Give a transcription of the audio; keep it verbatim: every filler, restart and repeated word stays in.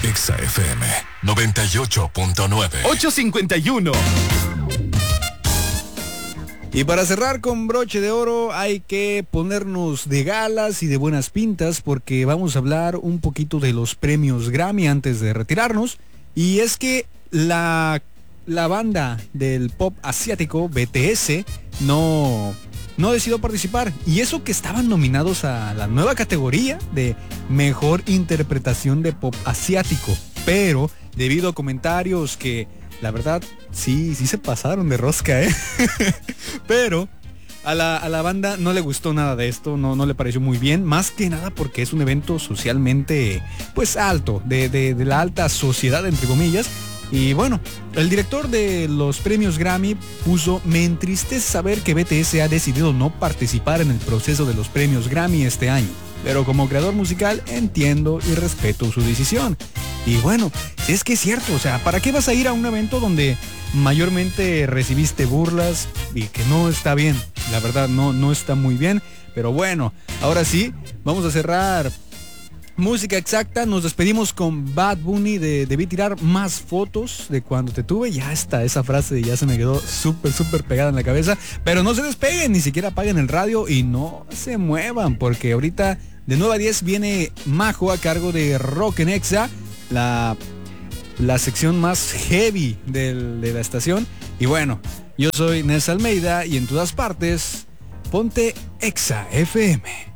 Exa F M noventa y ocho punto nueve. ocho cincuenta y uno. Y para cerrar con broche de oro hay que ponernos de galas y de buenas pintas porque vamos a hablar un poquito de los premios Grammy antes de retirarnos. Y es que la, la banda del pop asiático B T S no, no decidió participar. Y eso que estaban nominados a la nueva categoría de mejor interpretación de pop asiático. Pero debido a comentarios que la verdad sí, sí se pasaron de rosca, ¿eh? Pero a la, a la banda no le gustó nada de esto, no, no le pareció muy bien, más que nada porque es un evento socialmente pues alto, de, de, de la alta sociedad entre comillas. Y bueno, el director de los premios Grammy puso: me entristece saber que B T S ha decidido no participar en el proceso de los premios Grammy este año, pero como creador musical entiendo y respeto su decisión. Y bueno, si es que es cierto, o sea, ¿para qué vas a ir a un evento donde mayormente recibiste burlas y que no está bien? La verdad no, no está muy bien, pero bueno, ahora sí, vamos a cerrar música exacta. Nos despedimos con Bad Bunny de Debí tirar más fotos de cuando te tuve. Ya está, esa frase ya se me quedó súper, súper pegada en la cabeza. Pero no se despeguen, ni siquiera apaguen el radio y no se muevan, porque ahorita de nueve a diez viene Majo a cargo de Rock en Exa, la, la sección más heavy del, de la estación. Y bueno, yo soy Nes Almeida y en todas partes, ponte Exa F M.